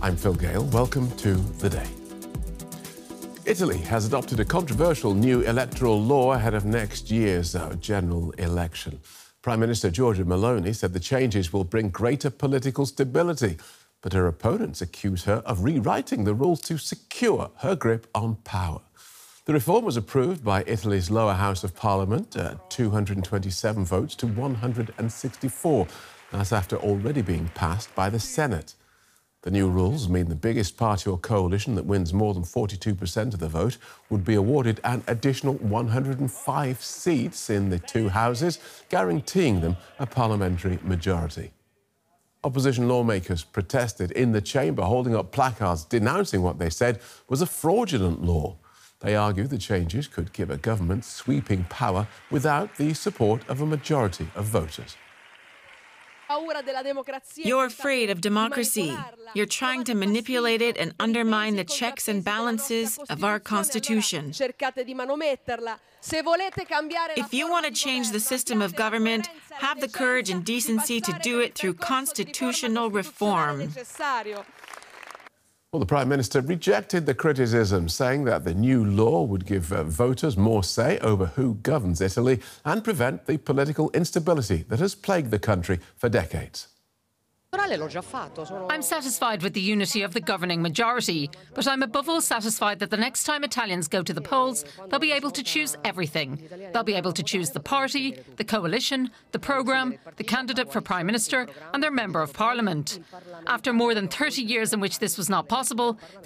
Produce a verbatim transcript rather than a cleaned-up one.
I'm Phil Gale. Welcome to The Day. Italy has adopted a controversial new electoral law ahead of next year's uh, general election. Prime Minister Giorgia Meloni said the changes will bring greater political stability, but her opponents accuse her of rewriting the rules to secure her grip on power. The reform was approved by Italy's lower house of parliament, uh, two hundred twenty-seven votes to one hundred sixty-four. That's after already being passed by the Senate. The new rules mean the biggest party or coalition that wins more than forty-two percent of the vote would be awarded an additional one hundred five seats in the two houses, guaranteeing them a parliamentary majority. Opposition lawmakers protested in the chamber, holding up placards denouncing what they said was a fraudulent law. They argue the changes could give a government sweeping power without the support of a majority of voters. You're afraid of democracy. You're trying to manipulate it and undermine the checks and balances of our Constitution. If you want to change the system of government, have the courage and decency to do it through constitutional reform. Well, the Prime Minister rejected the criticism, saying that the new law would give uh, voters more say over who governs Italy and prevent the political instability that has plagued the country for decades. I'm satisfied with the unity of the governing majority, but I'm above all satisfied that the next time Italians go to the polls, they'll be able to choose everything. They'll be able to choose the party, the coalition, the programme, the candidate for Prime Minister and their Member of Parliament. After more than thirty years in which this was not possible,